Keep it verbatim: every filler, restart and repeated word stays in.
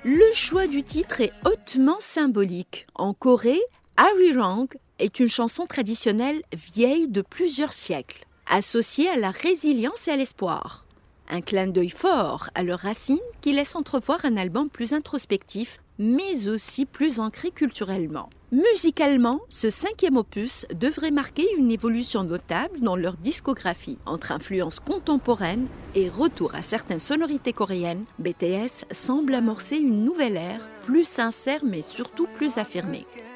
Le choix du titre est hautement symbolique. En Corée, Arirang est une chanson traditionnelle vieille de plusieurs siècles, associée à la résilience et à l'espoir. Un clin d'œil fort à leurs racines qui laisse entrevoir un album plus introspectif, mais aussi plus ancré culturellement. Musicalement, ce cinquième opus devrait marquer une évolution notable dans leur discographie. Entre influences contemporaines et retour à certaines sonorités coréennes, B T S semble amorcer une nouvelle ère, plus sincère mais surtout plus affirmée.